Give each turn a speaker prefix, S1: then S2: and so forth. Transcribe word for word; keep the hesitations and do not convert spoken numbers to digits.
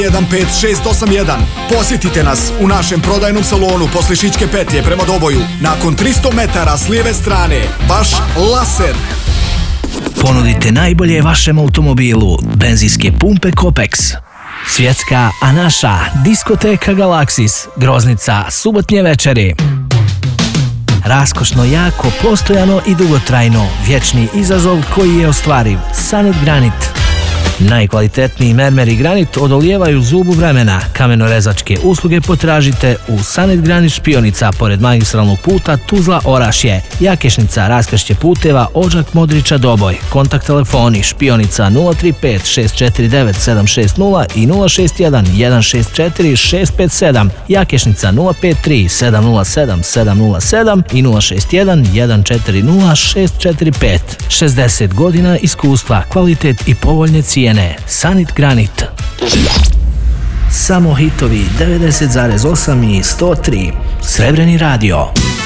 S1: jedan pet šest osam jedan. Posjetite nas u našem prodajnom salonu posle Šićke petlje prema Doboju. Nakon tristo metara s lijeve strane, vaš Laser.
S2: Ponudite najbolje vašem automobilu. Benzinske pumpe Kopex. Svjetska, a naša diskoteka Galaksis. Groznica, subotnje večeri. Raskošno, jako, postojano i dugotrajno. Vječni izazov koji je ostvariv. Sanit Granit. Najkvalitetniji mermer i granit odolijevaju zubu vremena. Kamenorezačke usluge potražite u Sanit Granit Špionica pored magistralnog puta Tuzla-Orašje, Jakešnica, raskršće puteva Odžak Modriča Doboj. Kontakt telefoni Špionica nula tri pet šest četiri devet sedam šest nula i nula šest jedan jedan šest četiri šest pet sedam, Jakešnica nula pet tri sedam nula sedam sedam nula sedam i nula šest jedan jedan četiri nula šest četiri pet. šezdeset godina iskustva, kvalitet i povoljne cijene. Sanit Granit. Samo hitovi devedeset zarez osam i sto tri. Srebreni radio.